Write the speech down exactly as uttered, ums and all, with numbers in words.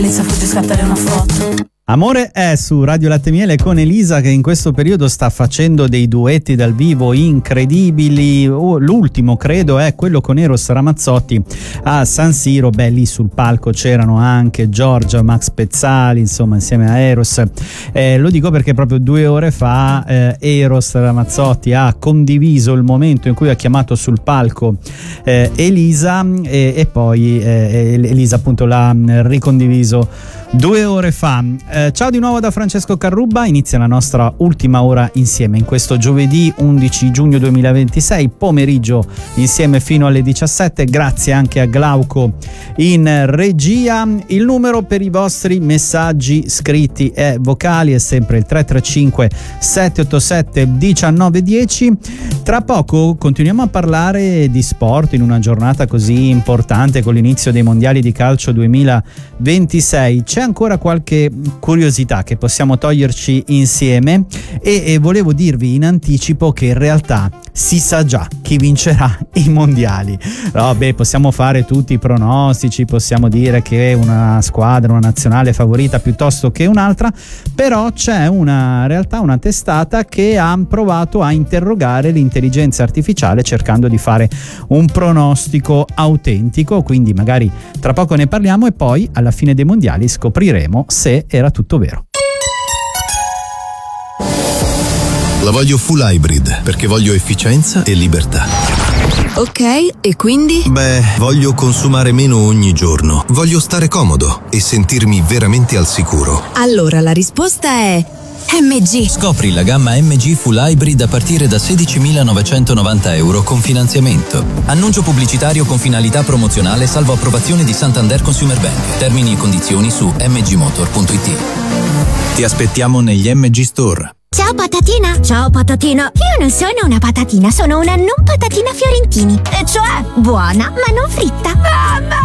Inizia a farti scattare una foto. Amore è su Radio Latte Miele con Elisa, che in questo periodo sta facendo dei duetti dal vivo incredibili. Oh, l'ultimo credo è quello con Eros Ramazzotti a San Siro. Beh, lì sul palco c'erano anche Giorgia, Max Pezzali, insomma, insieme a Eros. Eh, lo dico perché proprio due ore fa eh, Eros Ramazzotti ha condiviso il momento in cui ha chiamato sul palco eh, Elisa e, e poi eh, Elisa appunto l'ha ricondiviso due ore fa. Eh, ciao di nuovo da Francesco Carrubba. Inizia la nostra ultima ora insieme in questo giovedì undici giugno duemilaventisei, pomeriggio insieme fino alle diciassette. Grazie anche a Glauco in regia. Il numero per i vostri messaggi scritti e vocali è sempre il tre tre cinque sette otto sette uno nove uno zero. Tra poco continuiamo a parlare di sport in una giornata così importante con l'inizio dei mondiali di calcio duemilaventisei. C'è ancora qualche curiosità che possiamo toglierci insieme e, e volevo dirvi in anticipo che in realtà si sa già chi vincerà i mondiali. No, beh, possiamo fare tutti i pronostici, possiamo dire che una squadra, una nazionale favorita piuttosto che un'altra, però c'è una realtà, una testata che ha provato a interrogare l'intelligenza artificiale cercando di fare un pronostico autentico, quindi magari tra poco ne parliamo e poi alla fine dei mondiali scopriremo se era tutto vero. La voglio full hybrid perché voglio efficienza e libertà. Ok, e quindi? Beh, voglio consumare meno ogni giorno. Voglio stare comodo e sentirmi veramente al sicuro. Allora la risposta è M G. Scopri la gamma M G Full Hybrid a partire da sedicimilanovecentonovanta euro con finanziamento. Annuncio pubblicitario con finalità promozionale salvo approvazione di Santander Consumer Bank. Termini e condizioni su m g motor punto i t. Ti aspettiamo negli M G Store. Ciao patatina! Ciao patatino! Io non sono una patatina, sono una non patatina Fiorentini. E cioè, buona, ma non fritta. Mamma!